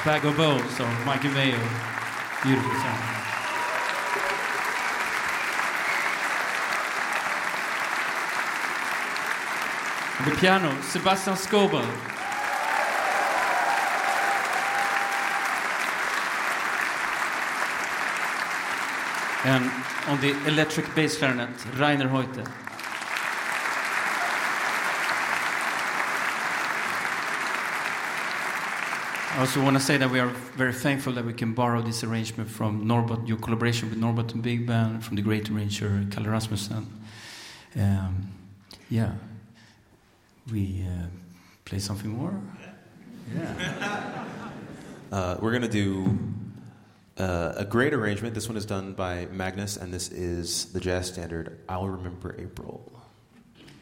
Bag of Bones av Michael Mayo. Beautiful song. On the piano, Sebastian Skobel. And on the electric bass clarinet, Rainer Hoyte. I also want to say that we are very thankful that we can borrow this arrangement from Norbert, your collaboration with Norbert and Big Band, from the great arranger Kalle Rasmussen. We play something more? Yeah. We're going to do a great arrangement. This one is done by Magnus, and this is the jazz standard, I'll Remember April.